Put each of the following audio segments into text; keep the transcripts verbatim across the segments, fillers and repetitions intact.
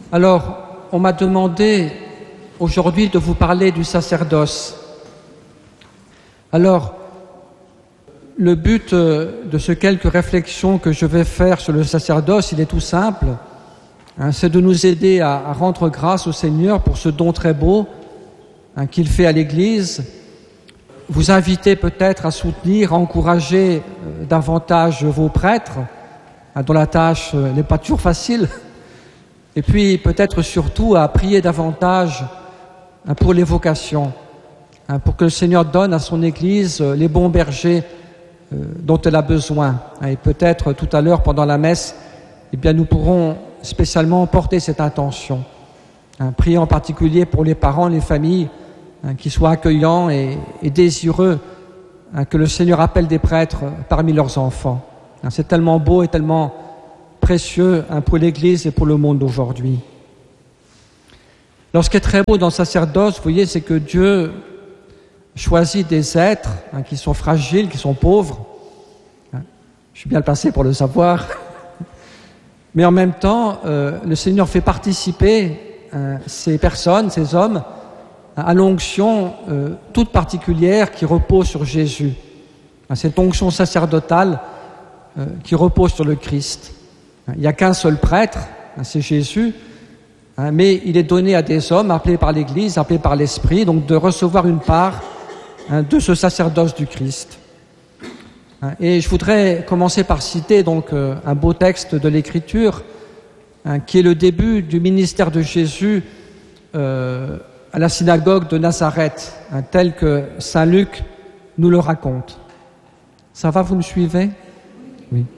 Alors, on m'a demandé aujourd'hui de vous parler du sacerdoce. Alors, le but de ces quelques réflexions que je vais faire sur le sacerdoce, il est tout simple, hein, c'est de nous aider à, à rendre grâce au Seigneur pour ce don très beau hein, qu'il fait à l'Église, vous inviter peut-être à soutenir, à encourager euh, davantage vos prêtres, hein, dont la tâche euh, n'est pas toujours facile, et puis peut-être surtout à prier davantage hein, pour les vocations, hein, pour que le Seigneur donne à son Église euh, les bons bergers euh, dont elle a besoin. Hein, et peut-être tout à l'heure pendant la messe, eh bien, nous pourrons spécialement porter cette intention, hein, prier en particulier pour les parents, les familles, hein, qui soient accueillants et, et désireux hein, que le Seigneur appelle des prêtres parmi leurs enfants. Hein, c'est tellement beau et tellement précieux hein, pour l'Église et pour le monde d'aujourd'hui. Alors, ce qui est très beau dans le sacerdoce, vous voyez, c'est que Dieu choisit des êtres hein, qui sont fragiles, qui sont pauvres. Hein, je suis bien placé pour le savoir. Mais en même temps, euh, le Seigneur fait participer euh, ces personnes, ces hommes, à l'onction euh, toute particulière qui repose sur Jésus. Hein, cette onction sacerdotale euh, qui repose sur le Christ. Hein, il n'y a qu'un seul prêtre, hein, c'est Jésus, hein, mais il est donné à des hommes appelés par l'Église, appelés par l'Esprit, donc de recevoir une part hein, de ce sacerdoce du Christ. Et je voudrais commencer par citer donc un beau texte de l'Écriture hein, qui est le début du ministère de Jésus euh, à la synagogue de Nazareth, hein, tel que saint Luc nous le raconte. Ça va, vous me suivez? Oui.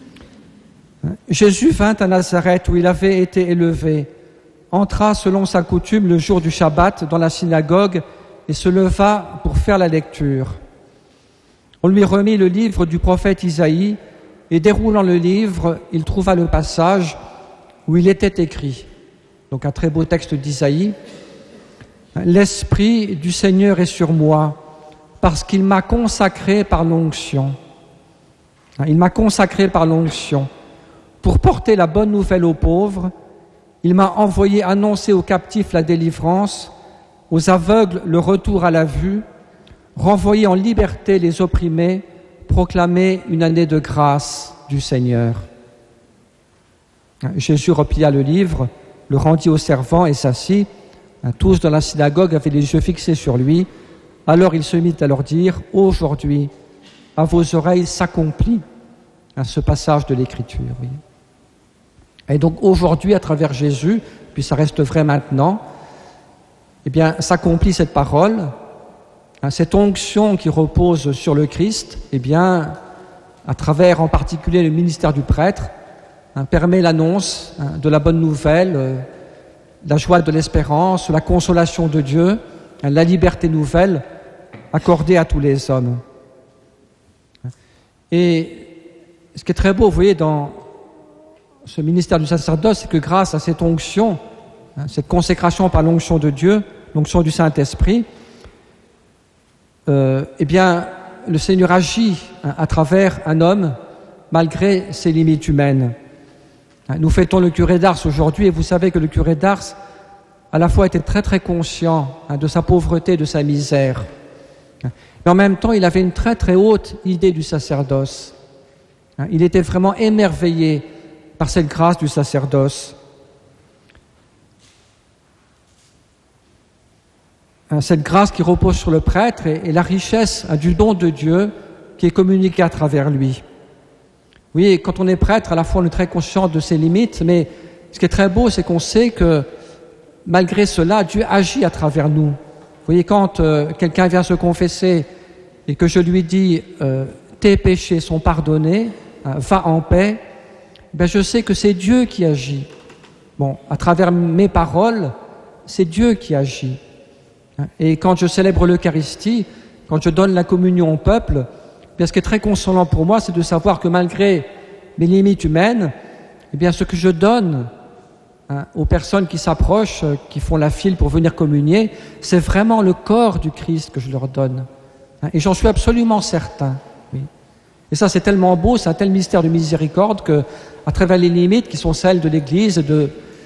Jésus vint à Nazareth où il avait été élevé, entra selon sa coutume le jour du Shabbat dans la synagogue et se leva pour faire la lecture. On lui remit le livre du prophète Isaïe, et déroulant le livre, il trouva le passage où il était écrit. Donc un très beau texte d'Isaïe. « L'Esprit du Seigneur est sur moi, parce qu'il m'a consacré par l'onction. Il m'a consacré par l'onction. Pour porter la bonne nouvelle aux pauvres, il m'a envoyé annoncer aux captifs la délivrance, aux aveugles le retour à la vue, renvoyer en liberté les opprimés, proclamer une année de grâce du Seigneur. » Jésus replia le livre, le rendit aux servants et s'assit. Tous dans la synagogue avaient les yeux fixés sur lui. Alors il se mit à leur dire « Aujourd'hui, à vos oreilles s'accomplit ce passage de l'Écriture. Oui. » Et donc aujourd'hui, à travers Jésus, puis ça reste vrai maintenant, eh bien s'accomplit cette parole. Cette onction qui repose sur le Christ, eh bien, à travers en particulier le ministère du prêtre, hein, permet l'annonce hein, de la bonne nouvelle, euh, la joie de l'espérance, la consolation de Dieu, hein, la liberté nouvelle accordée à tous les hommes. Et ce qui est très beau, vous voyez, dans ce ministère du sacerdoce, c'est que grâce à cette onction, hein, cette consécration par l'onction de Dieu, l'onction du Saint-Esprit, Euh, eh bien, le Seigneur agit hein, à travers un homme, malgré ses limites humaines. Hein, nous fêtons le curé d'Ars aujourd'hui, et vous savez que le curé d'Ars, à la fois, était très très conscient hein, de sa pauvreté, de sa misère. Hein, mais en même temps, il avait une très très haute idée du sacerdoce. Hein, il était vraiment émerveillé par cette grâce du sacerdoce. Cette grâce qui repose sur le prêtre et, et la richesse hein, du don de Dieu qui est communiqué à travers lui. Oui, quand on est prêtre, à la fois on est très conscient de ses limites, mais ce qui est très beau, c'est qu'on sait que malgré cela, Dieu agit à travers nous. Vous voyez, quand euh, quelqu'un vient se confesser et que je lui dis euh, « tes péchés sont pardonnés, hein, va en paix », ben je sais que c'est Dieu qui agit. Bon, à travers mes paroles, c'est Dieu qui agit. Et quand je célèbre l'Eucharistie, quand je donne la communion au peuple, bien ce qui est très consolant pour moi, c'est de savoir que malgré mes limites humaines, eh bien ce que je donne hein, aux personnes qui s'approchent, qui font la file pour venir communier, c'est vraiment le corps du Christ que je leur donne. Hein, et j'en suis absolument certain. Oui. Et ça, c'est tellement beau, c'est un tel mystère de miséricorde que, à travers les limites qui sont celles de l'Église, de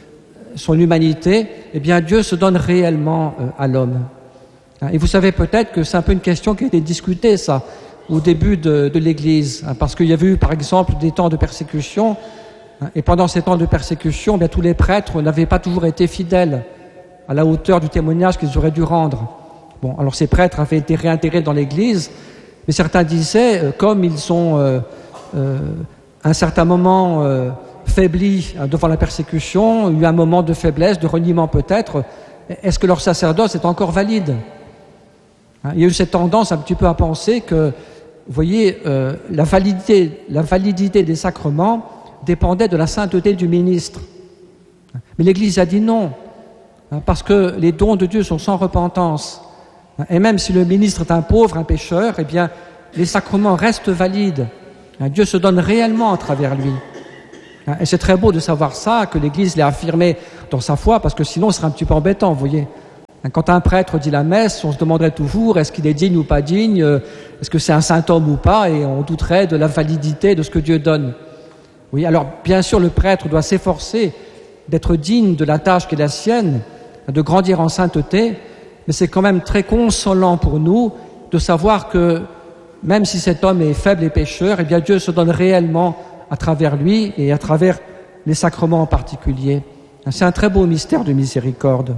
son humanité, eh bien Dieu se donne réellement euh, à l'homme. Et vous savez peut-être que c'est un peu une question qui a été discutée, ça, au début de, de l'Église, hein, parce qu'il y avait eu, par exemple, des temps de persécution, hein, et pendant ces temps de persécution, eh bien, tous les prêtres n'avaient pas toujours été fidèles à la hauteur du témoignage qu'ils auraient dû rendre. Bon, alors ces prêtres avaient été réintégrés dans l'Église, mais certains disaient, euh, comme ils ont, euh, euh, à un certain moment, euh, faibli hein, devant la persécution, eu un moment de faiblesse, de reniement peut-être, est-ce que leur sacerdoce est encore valide? Hein, il y a eu cette tendance un petit peu à penser que, vous voyez, euh, la validité, la validité des sacrements dépendait de la sainteté du ministre. Mais l'Église a dit non, hein, parce que les dons de Dieu sont sans repentance. Et même si le ministre est un pauvre, un pécheur, eh bien, les sacrements restent valides. Hein, Dieu se donne réellement à travers lui. Hein, et c'est très beau de savoir ça, que l'Église l'ait affirmé dans sa foi, parce que sinon, ce serait un petit peu embêtant, vous voyez. Hein, quand un prêtre dit la messe, on se demanderait toujours est-ce qu'il est digne ou pas digne, euh, est-ce que c'est un saint homme ou pas, et on douterait de la validité de ce que Dieu donne. Oui, alors, bien sûr, le prêtre doit s'efforcer d'être digne de la tâche qui est la sienne, de grandir en sainteté, mais c'est quand même très consolant pour nous de savoir que même si cet homme est faible et pécheur, eh bien Dieu se donne réellement à travers lui et à travers les sacrements en particulier. C'est un très beau mystère de miséricorde.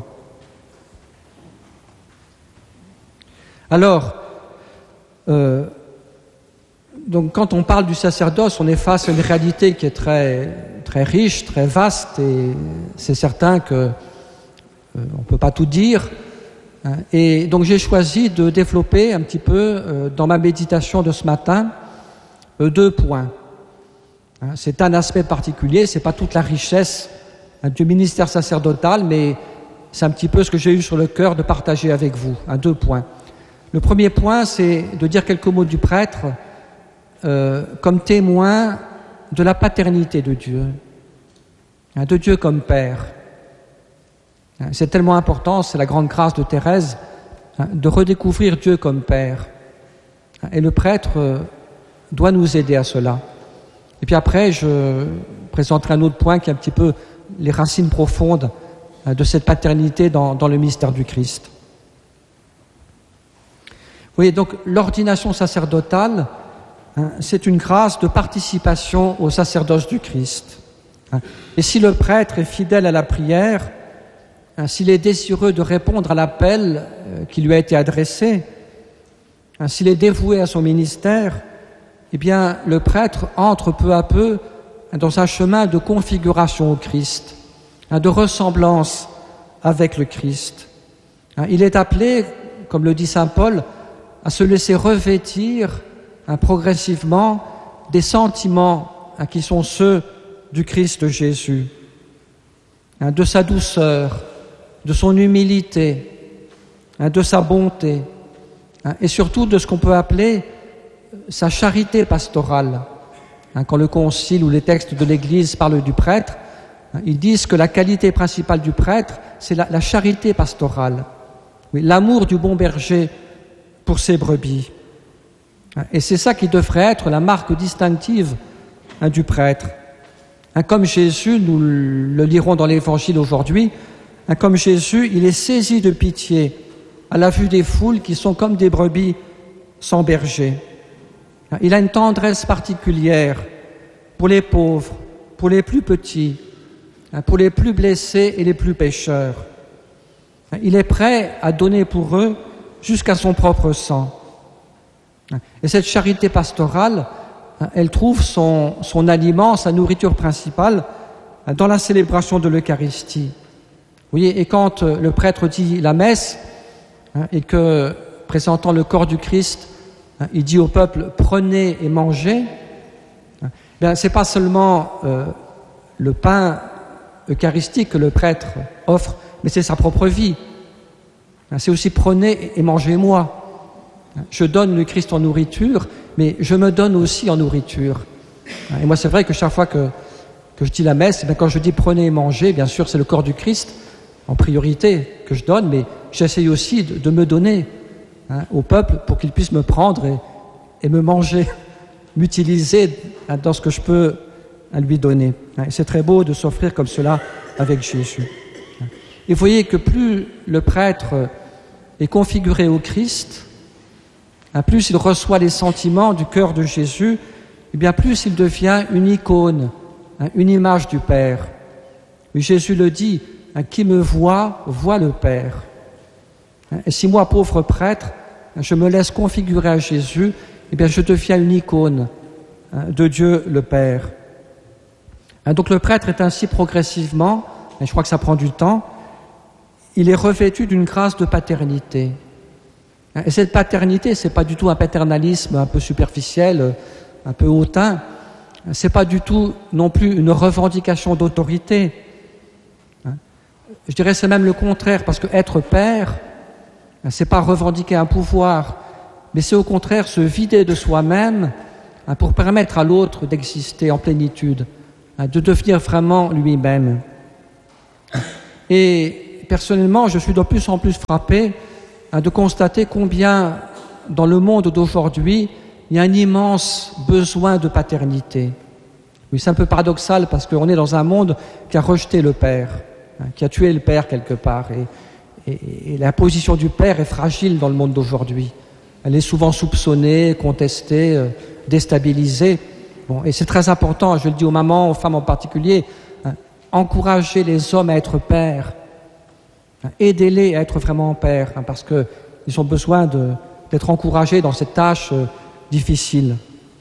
Alors, euh, donc quand on parle du sacerdoce, on est face à une réalité qui est très, très riche, très vaste, et c'est certain que euh, on ne peut pas tout dire. Et donc j'ai choisi de développer un petit peu euh, dans ma méditation de ce matin euh, deux points. Hein, c'est un aspect particulier, c'est pas toute la richesse hein, du ministère sacerdotal, mais c'est un petit peu ce que j'ai eu sur le cœur de partager avec vous. Hein, deux points. Le premier point, c'est de dire quelques mots du prêtre euh, comme témoin de la paternité de Dieu, hein, de Dieu comme Père. C'est tellement important, c'est la grande grâce de Thérèse, hein, de redécouvrir Dieu comme Père. Et le prêtre doit nous aider à cela. Et puis après, je présenterai un autre point qui est un petit peu les racines profondes hein, de cette paternité dans, dans le mystère du Christ. Vous voyez, donc l'ordination sacerdotale, hein, c'est une grâce de participation au sacerdoce du Christ. Hein. Et si le prêtre est fidèle à la prière, s'il est désireux de répondre à l'appel qui lui a été adressé, s'il est dévoué à son ministère, eh bien, le prêtre entre peu à peu dans un chemin de configuration au Christ, de ressemblance avec le Christ. Il est appelé, comme le dit saint Paul, à se laisser revêtir progressivement des sentiments qui sont ceux du Christ Jésus, de sa douceur, de son humilité, hein, de sa bonté, hein, et surtout de ce qu'on peut appeler sa charité pastorale. Hein, quand le Concile ou les textes de l'Église parlent du prêtre, hein, ils disent que la qualité principale du prêtre, c'est la, la charité pastorale, oui, l'amour du bon berger pour ses brebis. Hein, et c'est ça qui devrait être la marque distinctive hein, du prêtre. Hein, comme Jésus, nous le lirons dans l'Évangile aujourd'hui, comme Jésus, il est saisi de pitié à la vue des foules qui sont comme des brebis sans berger. Il a une tendresse particulière pour les pauvres, pour les plus petits, pour les plus blessés et les plus pécheurs. Il est prêt à donner pour eux jusqu'à son propre sang. Et cette charité pastorale, elle trouve son, son aliment, sa nourriture principale dans la célébration de l'Eucharistie. Vous voyez, et quand le prêtre dit la messe, hein, et que, présentant le corps du Christ, hein, il dit au peuple « prenez et mangez hein, », bien, c'est pas seulement euh, le pain eucharistique que le prêtre offre, mais c'est sa propre vie. Hein, c'est aussi « prenez et mangez-moi ». Hein, je donne le Christ en nourriture, mais je me donne aussi en nourriture. Hein, et moi, c'est vrai que chaque fois que, que je dis la messe, bien, quand je dis « prenez et mangez », bien sûr, c'est le corps du Christ, en priorité que je donne, mais j'essaye aussi de, de me donner hein, au peuple pour qu'il puisse me prendre et, et me manger, m'utiliser hein, dans ce que je peux hein, lui donner. Hein, c'est très beau de s'offrir comme cela avec Jésus. Et vous voyez que plus le prêtre est configuré au Christ, plus il reçoit les sentiments du cœur de Jésus, et bien plus il devient une icône, une image du Père. Mais Jésus le dit, qui me voit, voit le Père. Et si moi, pauvre prêtre, je me laisse configurer à Jésus, eh bien je deviens une icône de Dieu le Père. Donc le prêtre est ainsi progressivement, et je crois que ça prend du temps, il est revêtu d'une grâce de paternité. Et cette paternité, c'est pas du tout un paternalisme un peu superficiel, un peu hautain, c'est pas du tout non plus une revendication d'autorité. Je dirais c'est même le contraire, parce que être père, c'est pas revendiquer un pouvoir, mais c'est au contraire se vider de soi-même pour permettre à l'autre d'exister en plénitude, de devenir vraiment lui-même. Et personnellement, je suis de plus en plus frappé de constater combien, dans le monde d'aujourd'hui, il y a un immense besoin de paternité. Oui, c'est un peu paradoxal parce qu'on est dans un monde qui a rejeté le Père, qui a tué le Père quelque part. Et, et, et la position du Père est fragile dans le monde d'aujourd'hui. Elle est souvent soupçonnée, contestée, euh, déstabilisée. Bon, et c'est très important, je le dis aux mamans, aux femmes en particulier, hein, encourager les hommes à être pères, hein, aidez-les à être vraiment pères, hein, parce qu'ils ont besoin de, d'être encouragés dans cette tâche euh, difficile.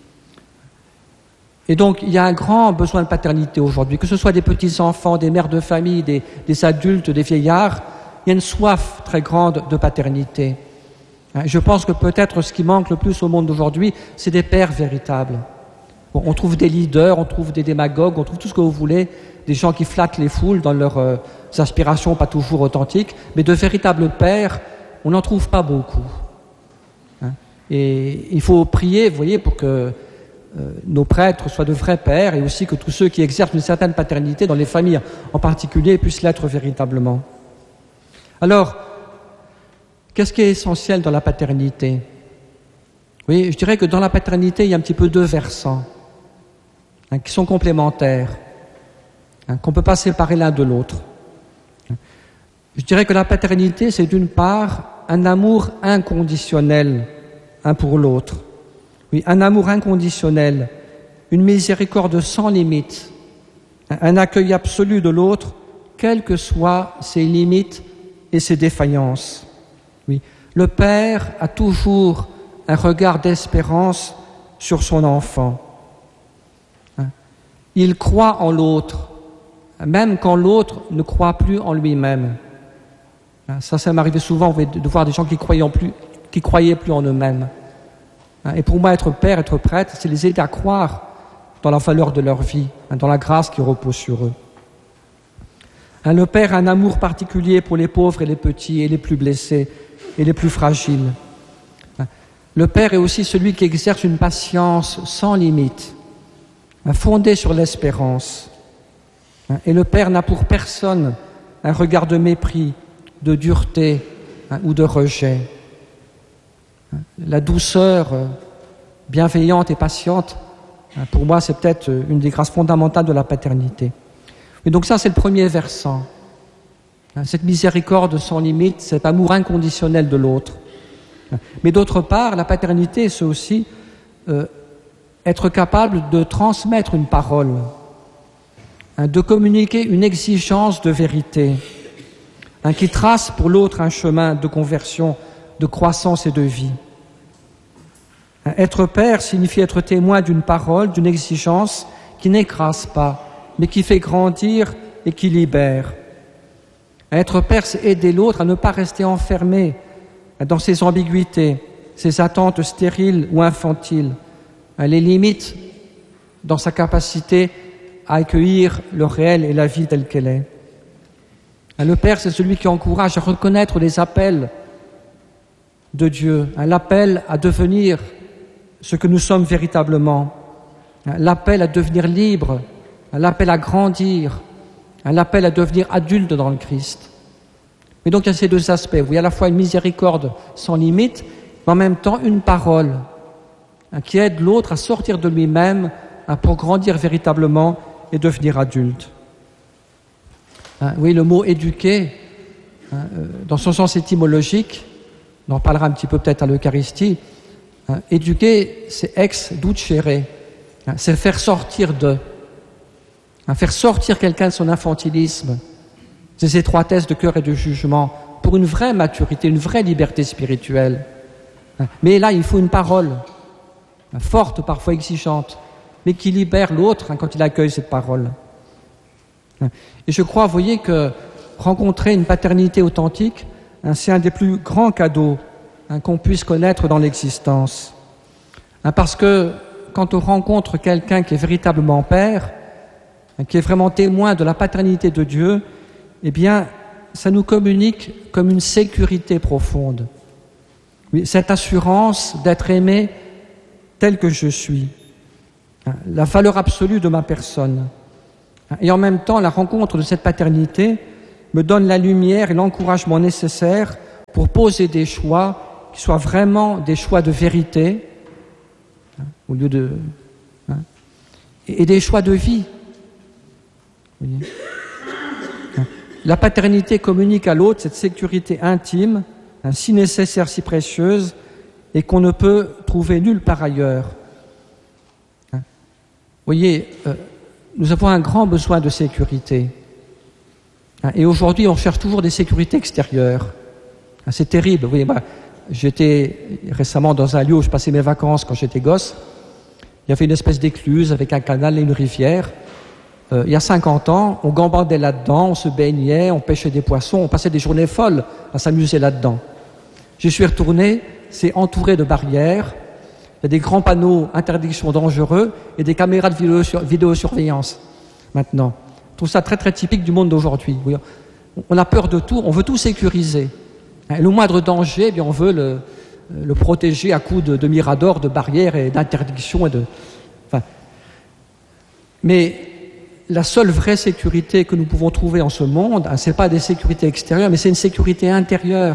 Et donc, il y a un grand besoin de paternité aujourd'hui, que ce soit des petits-enfants, des mères de famille, des, des adultes, des vieillards, il y a une soif très grande de paternité. Je pense que peut-être ce qui manque le plus au monde d'aujourd'hui, c'est des pères véritables. Bon, on trouve des leaders, on trouve des démagogues, on trouve tout ce que vous voulez, des gens qui flattent les foules dans leurs euh, aspirations pas toujours authentiques, mais de véritables pères, on n'en trouve pas beaucoup. Hein? Et il faut prier, vous voyez, pour que Euh, nos prêtres soient de vrais pères et aussi que tous ceux qui exercent une certaine paternité dans les familles en particulier puissent l'être véritablement. Alors, qu'est-ce qui est essentiel dans la paternité? Oui, je dirais que dans la paternité, il y a un petit peu deux versants hein, qui sont complémentaires, hein, qu'on ne peut pas séparer l'un de l'autre. Je dirais que la paternité, c'est d'une part un amour inconditionnel un pour l'autre. Oui, un amour inconditionnel, une miséricorde sans limite, un accueil absolu de l'autre, quelles que soient ses limites et ses défaillances. Oui, le père a toujours un regard d'espérance sur son enfant. Il croit en l'autre, même quand l'autre ne croit plus en lui-même. Ça, ça m'arrivait souvent de voir des gens qui croyaient plus, qui croyaient plus en eux-mêmes. Et pour moi, être père, être prêtre, c'est les aider à croire dans la valeur de leur vie, dans la grâce qui repose sur eux. Le père a un amour particulier pour les pauvres et les petits et les plus blessés et les plus fragiles. Le père est aussi celui qui exerce une patience sans limite, fondée sur l'espérance. Et le père n'a pour personne un regard de mépris, de dureté ou de rejet. La douceur bienveillante et patiente, pour moi, c'est peut-être une des grâces fondamentales de la paternité. Et donc ça, c'est le premier versant. Cette miséricorde sans limite, cet amour inconditionnel de l'autre. Mais d'autre part, la paternité, c'est aussi euh, être capable de transmettre une parole, hein, de communiquer une exigence de vérité, hein, qui trace pour l'autre un chemin de conversion, de croissance et de vie. Être père signifie être témoin d'une parole, d'une exigence qui n'écrase pas, mais qui fait grandir et qui libère. Être père, c'est aider l'autre à ne pas rester enfermé dans ses ambiguïtés, ses attentes stériles ou infantiles, les limites dans sa capacité à accueillir le réel et la vie telle qu'elle est. Le père, c'est celui qui encourage à reconnaître les appels de Dieu, l'appel à devenir ce que nous sommes véritablement, l'appel à devenir libre, l'appel à grandir, l'appel à devenir adulte dans le Christ. Mais donc il y a ces deux aspects. Vous voyez, à la fois une miséricorde sans limite, mais en même temps une parole qui aide l'autre à sortir de lui-même pour grandir véritablement et devenir adulte. Oui, le mot éduquer hein, euh, dans son sens étymologique, on en parlera un petit peu peut-être à l'Eucharistie, hein, éduquer, c'est ex ducere, hein, c'est faire sortir de, hein, faire sortir quelqu'un de son infantilisme, de ses étroitesses de cœur et de jugement, pour une vraie maturité, une vraie liberté spirituelle. Hein. Mais là, il faut une parole, hein, forte, parfois exigeante, mais qui libère l'autre, hein, quand il accueille cette parole. Hein. Et je crois, vous voyez, que rencontrer une paternité authentique, hein, c'est un des plus grands cadeaux, hein, qu'on puisse connaître dans l'existence. Hein, parce que quand on rencontre quelqu'un qui est véritablement père, hein, qui est vraiment témoin de la paternité de Dieu, eh bien, ça nous communique comme une sécurité profonde. Oui, cette assurance d'être aimé tel que je suis, hein, la valeur absolue de ma personne. Hein, et en même temps, la rencontre de cette paternité me donne la lumière et l'encouragement nécessaires pour poser des choix qui soient vraiment des choix de vérité, hein, au lieu de... Hein, et, et des choix de vie. Vous voyez ? Hein, la paternité communique à l'autre cette sécurité intime, hein, si nécessaire, si précieuse, et qu'on ne peut trouver nulle part ailleurs. Hein, vous voyez, euh, nous avons un grand besoin de sécurité. Et aujourd'hui, on cherche toujours des sécurités extérieures. C'est terrible. Vous voyez, moi, j'étais récemment dans un lieu où je passais mes vacances quand j'étais gosse. Il y avait une espèce d'écluse avec un canal et une rivière. Euh, il y a cinquante ans, on gambadait là-dedans, on se baignait, on pêchait des poissons, on passait des journées folles à s'amuser là-dedans. J'y suis retourné, c'est entouré de barrières. Il y a des grands panneaux interdiction dangereux et des caméras de vidéo vidéosurveillance maintenant. Je trouve ça très très typique du monde d'aujourd'hui. On a peur de tout, on veut tout sécuriser. Le moindre danger, eh bien, on veut le, le protéger à coups de, de miradors, de barrières et d'interdictions. Et de... enfin... Mais la seule vraie sécurité que nous pouvons trouver en ce monde, ce n'est pas des sécurités extérieures, mais c'est une sécurité intérieure.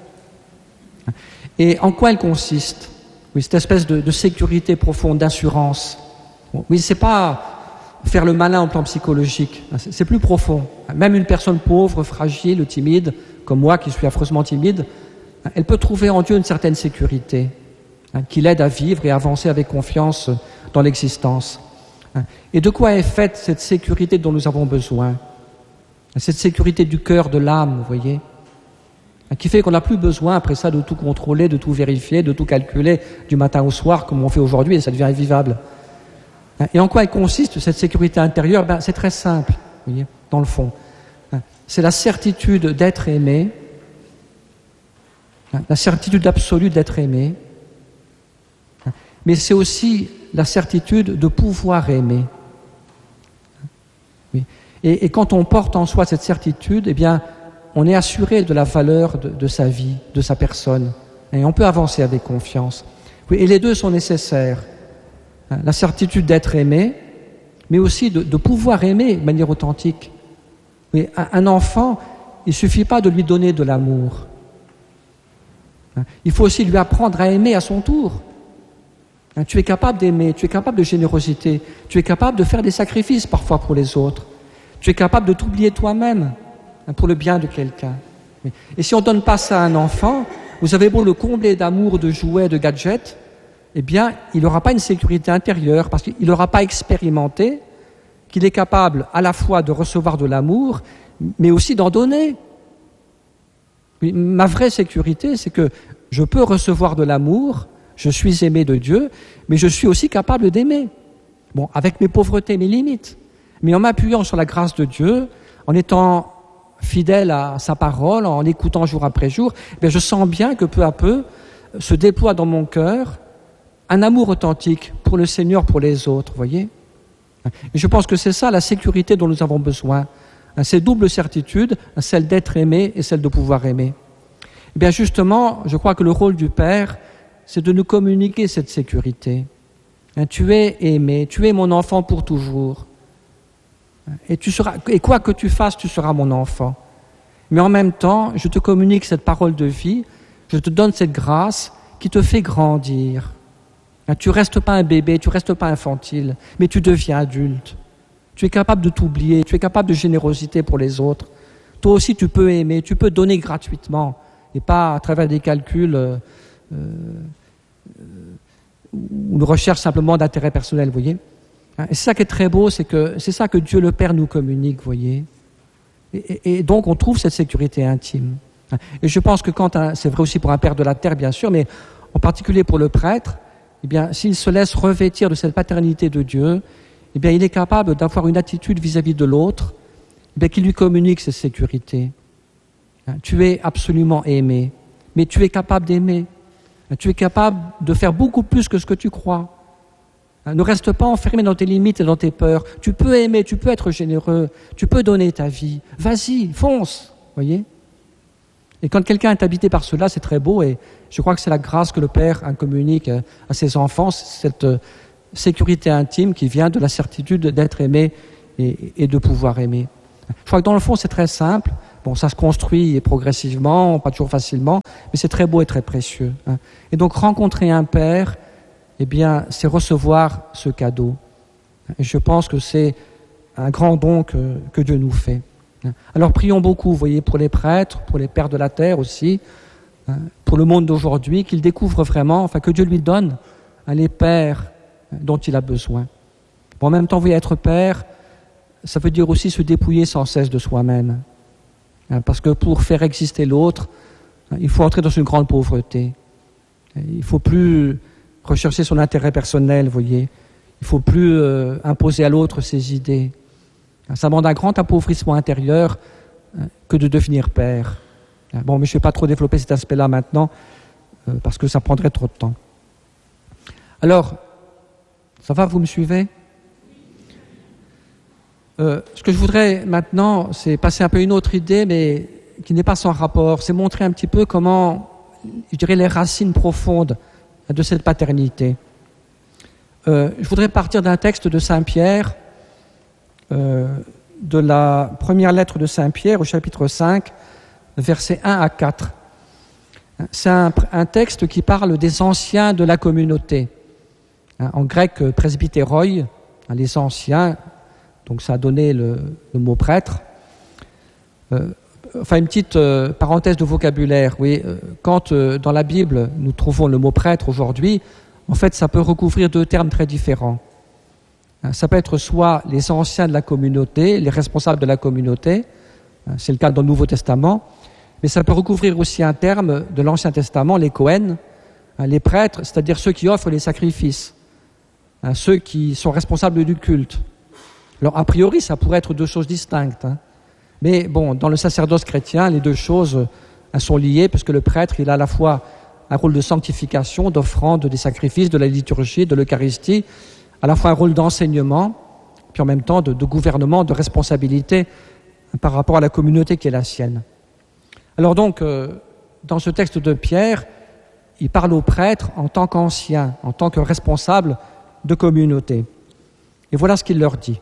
Et en quoi elle consiste? Oui, cette espèce de, de sécurité profonde, d'assurance. Oui, c'est pas faire le malin au plan psychologique, c'est plus profond. Même une personne pauvre, fragile, timide, comme moi qui suis affreusement timide, elle peut trouver en Dieu une certaine sécurité, hein, qui l'aide à vivre et à avancer avec confiance dans l'existence. Et de quoi est faite cette sécurité dont nous avons besoin? Cette sécurité du cœur, de l'âme, vous voyez, qui fait qu'on n'a plus besoin après ça de tout contrôler, de tout vérifier, de tout calculer du matin au soir comme on fait aujourd'hui, et ça devient invivable. Et en quoi elle consiste, cette sécurité intérieure? Ben, c'est très simple, vous voyez, dans le fond. C'est la certitude d'être aimé, la certitude absolue d'être aimé, mais c'est aussi la certitude de pouvoir aimer. Oui. Et, et quand on porte en soi cette certitude, eh bien, on est assuré de la valeur de, de sa vie, de sa personne, et on peut avancer avec confiance. Oui, et les deux sont nécessaires. La certitude d'être aimé, mais aussi de, de pouvoir aimer de manière authentique. Oui, un enfant, il ne suffit pas de lui donner de l'amour. Il faut aussi lui apprendre à aimer à son tour. Tu es capable d'aimer, tu es capable de générosité, tu es capable de faire des sacrifices parfois pour les autres. Tu es capable de t'oublier toi-même pour le bien de quelqu'un. Et si on ne donne pas ça à un enfant, vous avez beau le combler d'amour, de jouets, de gadgets, eh bien, il n'aura pas une sécurité intérieure parce qu'il n'aura pas expérimenté qu'il est capable à la fois de recevoir de l'amour, mais aussi d'en donner. Oui, ma vraie sécurité, c'est que je peux recevoir de l'amour, je suis aimé de Dieu, mais je suis aussi capable d'aimer. Bon, avec mes pauvretés, mes limites. Mais en m'appuyant sur la grâce de Dieu, en étant fidèle à sa parole, en écoutant jour après jour, eh bien, je sens bien que peu à peu se déploie dans mon cœur un amour authentique pour le Seigneur, pour les autres, voyez. Et je pense que c'est ça la sécurité dont nous avons besoin. Cette double certitude, celle d'être aimé et celle de pouvoir aimer. Eh bien justement, je crois que le rôle du Père, c'est de nous communiquer cette sécurité. Tu es aimé, tu es mon enfant pour toujours. Et, tu seras, et quoi que tu fasses, tu seras mon enfant. Mais en même temps, je te communique cette parole de vie, je te donne cette grâce qui te fait grandir. Tu ne restes pas un bébé, tu ne restes pas infantile, mais tu deviens adulte. Tu es capable de t'oublier, tu es capable de générosité pour les autres. Toi aussi, tu peux aimer, tu peux donner gratuitement, et pas à travers des calculs euh, euh, ou une recherche simplement d'intérêt personnel, vous voyez. Et c'est ça qui est très beau, c'est que c'est ça que Dieu le Père nous communique, vous voyez. Et, et, et donc, on trouve cette sécurité intime. Et je pense que quand un, c'est vrai aussi pour un père de la terre, bien sûr, mais en particulier pour le prêtre, eh bien, s'il se laisse revêtir de cette paternité de Dieu, eh bien, il est capable d'avoir une attitude vis-à-vis de l'autre, eh bien, qui lui communique cette sécurité. Tu es absolument aimé, mais tu es capable d'aimer. Tu es capable de faire beaucoup plus que ce que tu crois. Ne reste pas enfermé dans tes limites et dans tes peurs. Tu peux aimer, tu peux être généreux, tu peux donner ta vie. Vas-y, fonce, voyez. Et quand quelqu'un est habité par cela, c'est très beau, et je crois que c'est la grâce que le Père communique à ses enfants, cette sécurité intime qui vient de la certitude d'être aimé et, et de pouvoir aimer. Je crois que dans le fond, c'est très simple. Bon, ça se construit progressivement, pas toujours facilement, mais c'est très beau et très précieux. Hein. Et donc, rencontrer un Père, eh bien, c'est recevoir ce cadeau. Et je pense que c'est un grand don que, que Dieu nous fait. Alors, prions beaucoup, vous voyez, pour les prêtres, pour les pères de la terre aussi, hein, pour le monde d'aujourd'hui, qu'il découvre vraiment, enfin, que Dieu lui donne hein, les pères dont il a besoin. Bon, en même temps, vous voyez, être père, ça veut dire aussi se dépouiller sans cesse de soi-même. Hein, parce que pour faire exister l'autre, hein, il faut entrer dans une grande pauvreté. Il ne faut plus rechercher son intérêt personnel, vous voyez. Il ne faut plus euh, imposer à l'autre ses idées. Ça demande un grand appauvrissement intérieur euh, que de devenir père. Bon, mais je ne vais pas trop développer cet aspect-là maintenant, euh, parce que ça prendrait trop de temps. Alors, ça va, vous me suivez ? euh, Ce que je voudrais maintenant, c'est passer un peu une autre idée, mais qui n'est pas sans rapport. C'est montrer un petit peu comment, je dirais, les racines profondes de cette paternité. Euh, je voudrais partir d'un texte de Saint Pierre, euh, de la première lettre de Saint Pierre au chapitre cinq, versets un à quatre. C'est un, un texte qui parle des anciens de la communauté. En grec, presbytéroi, les anciens, donc ça a donné le, le mot prêtre. Euh, enfin, une petite euh, parenthèse de vocabulaire. Oui, euh, quand euh, dans la Bible nous trouvons le mot prêtre aujourd'hui, en fait, ça peut recouvrir deux termes très différents. Ça peut être soit les anciens de la communauté, les responsables de la communauté, c'est le cas dans le Nouveau Testament, mais ça peut recouvrir aussi un terme de l'Ancien Testament, les Cohen, les prêtres, c'est-à-dire ceux qui offrent les sacrifices, ceux qui sont responsables du culte. Alors, a priori, ça pourrait être deux choses distinctes, hein. Mais bon, dans le sacerdoce chrétien, les deux choses sont liées, parce que le prêtre, il a à la fois un rôle de sanctification, d'offrande des sacrifices, de la liturgie, de l'Eucharistie, à la fois un rôle d'enseignement, puis en même temps de, de gouvernement, de responsabilité par rapport à la communauté qui est la sienne. Alors donc, euh, dans ce texte de Pierre, il parle aux prêtres en tant qu'anciens, en tant que responsables de communauté. Et voilà ce qu'il leur dit.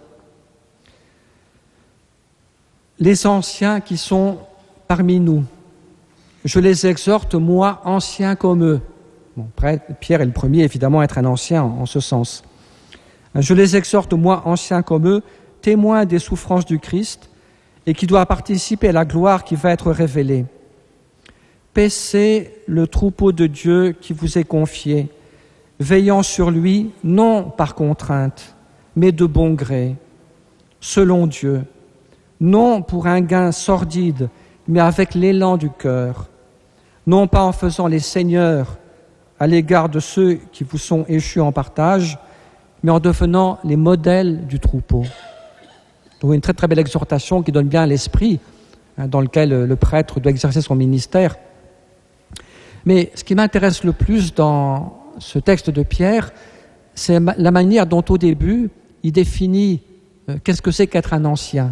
Les anciens qui sont parmi nous, je les exhorte, moi, anciens comme eux. Bon, prêtre, Pierre est le premier, évidemment, à être un ancien en, en ce sens. Je les exhorte, moi, anciens comme eux, témoins des souffrances du Christ et qui doivent participer à la gloire qui va être révélée. Paissez le troupeau de Dieu qui vous est confié, veillant sur lui, non par contrainte, mais de bon gré, selon Dieu, non pour un gain sordide, mais avec l'élan du cœur, non pas en faisant les seigneurs à l'égard de ceux qui vous sont échus en partage, mais en devenant les modèles du troupeau. Donc une très très belle exhortation qui donne bien l'esprit hein, dans lequel le prêtre doit exercer son ministère. Mais ce qui m'intéresse le plus dans ce texte de Pierre, c'est la manière dont au début il définit euh, qu'est-ce que c'est qu'être un ancien.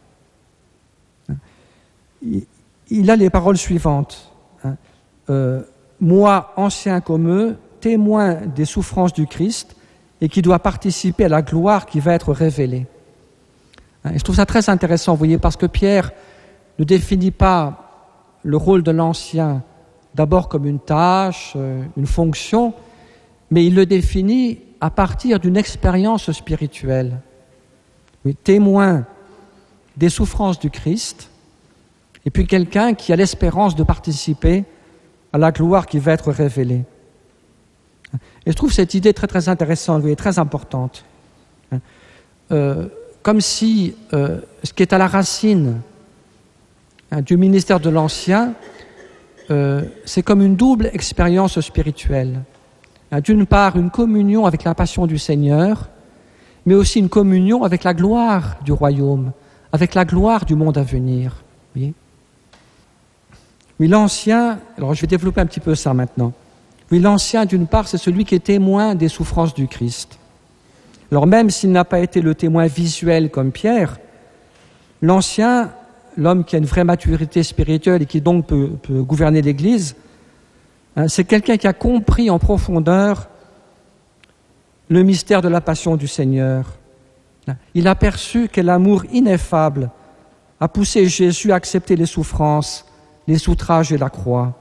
Il a les paroles suivantes. Hein, euh, moi, ancien comme eux, témoin des souffrances du Christ, et qui doit participer à la gloire qui va être révélée. Et je trouve ça très intéressant, vous voyez, parce que Pierre ne définit pas le rôle de l'ancien d'abord comme une tâche, une fonction, mais il le définit à partir d'une expérience spirituelle. Oui, témoin des souffrances du Christ et puis quelqu'un qui a l'espérance de participer à la gloire qui va être révélée. Et je trouve cette idée très très intéressante, et très importante. Euh, comme si euh, ce qui est à la racine hein, du ministère de l'Ancien, euh, c'est comme une double expérience spirituelle. Hein, d'une part, une communion avec la passion du Seigneur, mais aussi une communion avec la gloire du royaume, avec la gloire du monde à venir. Vous voyez ? Oui, l'Ancien, alors je vais développer un petit peu ça maintenant. Oui, l'Ancien, d'une part, c'est celui qui est témoin des souffrances du Christ. Alors même s'il n'a pas été le témoin visuel comme Pierre, l'Ancien, l'homme qui a une vraie maturité spirituelle et qui donc peut, peut gouverner l'Église, hein, c'est quelqu'un qui a compris en profondeur le mystère de la passion du Seigneur. Il a perçu quel amour ineffable a poussé Jésus à accepter les souffrances, les outrages et la croix.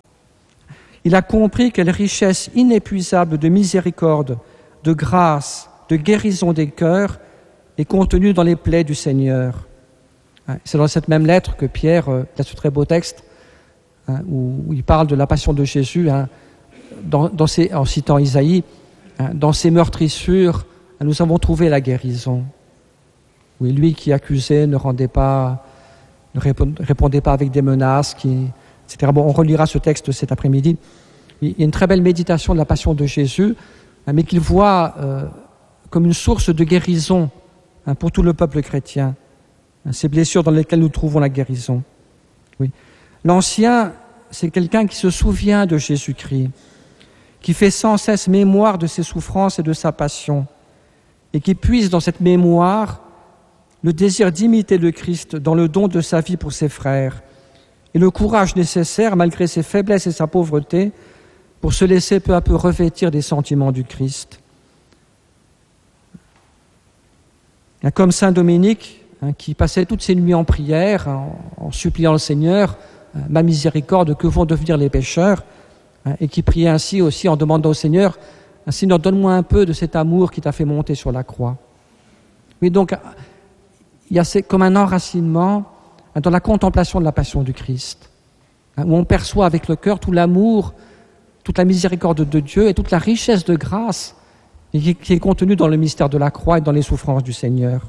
Il a compris quelle richesse inépuisable de miséricorde, de grâce, de guérison des cœurs est contenue dans les plaies du Seigneur. C'est dans cette même lettre que Pierre, il a ce très beau texte hein, où il parle de la passion de Jésus, hein, dans, dans ses, en citant Isaïe, hein, dans ses meurtrissures, nous avons trouvé la guérison. Oui, lui qui accusait ne rendait pas, ne répondait pas avec des menaces, qui, et cetera. Bon, on relira ce texte cet après-midi. Il y a une très belle méditation de la passion de Jésus, hein, mais qu'il voit euh, comme une source de guérison hein, pour tout le peuple chrétien. Hein, ces blessures dans lesquelles nous trouvons la guérison. Oui. L'Ancien, c'est quelqu'un qui se souvient de Jésus-Christ, qui fait sans cesse mémoire de ses souffrances et de sa passion, et qui puise dans cette mémoire le désir d'imiter le Christ dans le don de sa vie pour ses frères, et le courage nécessaire, malgré ses faiblesses et sa pauvreté, pour se laisser peu à peu revêtir des sentiments du Christ. Comme saint Dominique, hein, qui passait toutes ses nuits en prière, en, en suppliant le Seigneur, hein, « Ma miséricorde, que vont devenir les pécheurs ?» hein, et qui priait ainsi aussi en demandant au Seigneur, « Seigneur, donne-moi un peu de cet amour qui t'a fait monter sur la croix. » Oui, donc, il y a comme un enracinement hein, dans la contemplation de la passion du Christ, hein, où on perçoit avec le cœur tout l'amour, toute la miséricorde de Dieu et toute la richesse de grâce qui, qui est contenue dans le mystère de la croix et dans les souffrances du Seigneur.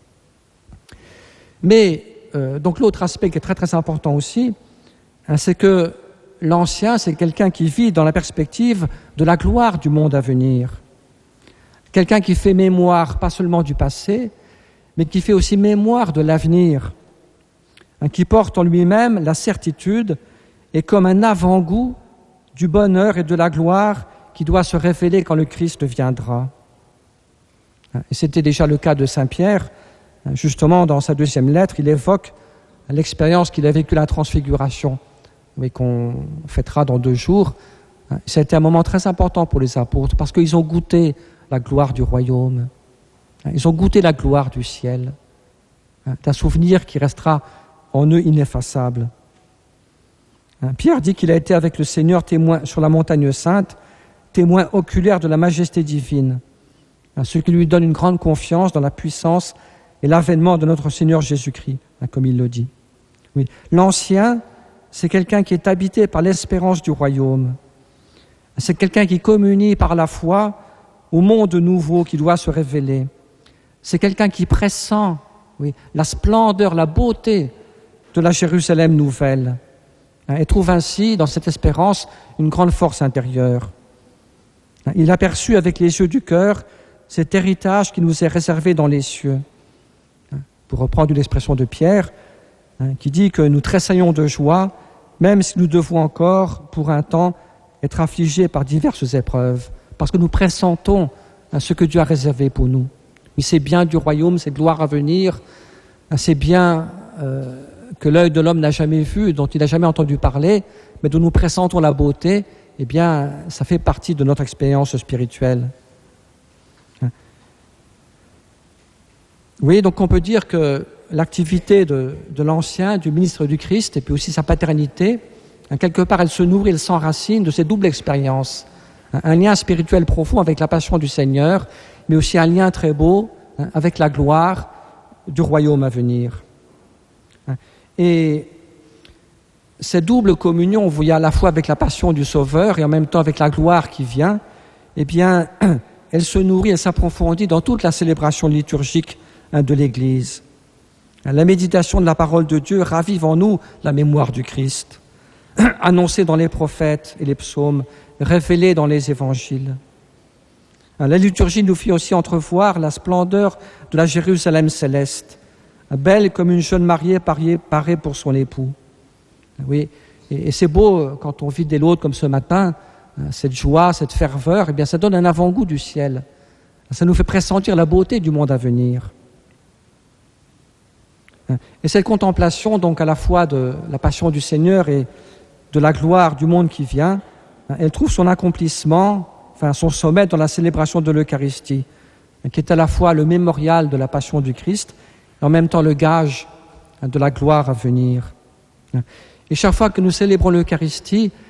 Mais, euh, donc l'autre aspect qui est très très important aussi, hein, c'est que l'Ancien, c'est quelqu'un qui vit dans la perspective de la gloire du monde à venir. Quelqu'un qui fait mémoire, pas seulement du passé, mais qui fait aussi mémoire de l'avenir, hein, qui porte en lui-même la certitude et comme un avant-goût du bonheur et de la gloire qui doit se révéler quand le Christ viendra. Et c'était déjà le cas de saint Pierre. Justement, dans sa deuxième lettre, il évoque l'expérience qu'il a vécue, la transfiguration, mais qu'on fêtera dans deux jours. Ça a été un moment très important pour les apôtres, parce qu'ils ont goûté la gloire du royaume. Ils ont goûté la gloire du ciel. C'est un souvenir qui restera en eux ineffaçable. Pierre dit qu'il a été avec le Seigneur témoin sur la montagne sainte, témoin oculaire de la majesté divine, ce qui lui donne une grande confiance dans la puissance et l'avènement de notre Seigneur Jésus-Christ, comme il le dit. Oui. L'Ancien, c'est quelqu'un qui est habité par l'espérance du royaume. C'est quelqu'un qui communie par la foi au monde nouveau qui doit se révéler. C'est quelqu'un qui pressent oui, la splendeur, la beauté de la Jérusalem nouvelle, et trouve ainsi, dans cette espérance, une grande force intérieure. Il a perçu avec les yeux du cœur cet héritage qui nous est réservé dans les cieux. Pour reprendre une expression de Pierre, qui dit que nous tressaillons de joie, même si nous devons encore, pour un temps, être affligés par diverses épreuves, parce que nous pressentons ce que Dieu a réservé pour nous. Oui, c'est bien du royaume, c'est gloire à venir, c'est bien euh, que l'œil de l'homme n'a jamais vu, dont il n'a jamais entendu parler, mais dont nous pressentons la beauté, eh bien, ça fait partie de notre expérience spirituelle. Oui, donc on peut dire que l'activité de, de l'Ancien, du ministre du Christ, et puis aussi sa paternité, quelque part, elle se nourrit, elle s'enracine de ces doubles expériences. Un lien spirituel profond avec la passion du Seigneur, mais aussi un lien très beau avec la gloire du royaume à venir. Et cette double communion, vous voyez, à la fois avec la passion du Sauveur et en même temps avec la gloire qui vient, eh bien, elle se nourrit, elle s'approfondit dans toute la célébration liturgique hein, de l'Église. La méditation de la parole de Dieu ravive en nous la mémoire du Christ, annoncée dans les prophètes et les psaumes, révélée dans les évangiles. La liturgie nous fait aussi entrevoir la splendeur de la Jérusalem céleste, belle comme une jeune mariée parée pour son époux. Oui, et c'est beau quand on vit des laudes comme ce matin, cette joie, cette ferveur, eh bien ça donne un avant-goût du ciel. Ça nous fait pressentir la beauté du monde à venir. Et cette contemplation, donc à la fois de la passion du Seigneur et de la gloire du monde qui vient, elle trouve son accomplissement, enfin son sommet dans la célébration de l'Eucharistie, qui est à la fois le mémorial de la passion du Christ et en même temps le gage de la gloire à venir. Et chaque fois que nous célébrons l'Eucharistie,